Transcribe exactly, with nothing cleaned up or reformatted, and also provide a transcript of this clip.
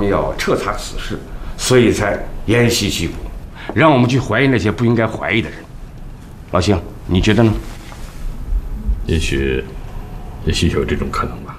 们要彻查此事，所以才沿袭击鼓，让我们去怀疑那些不应该怀疑的人。老邢，你觉得呢？ 也许，也许有这种可能吧。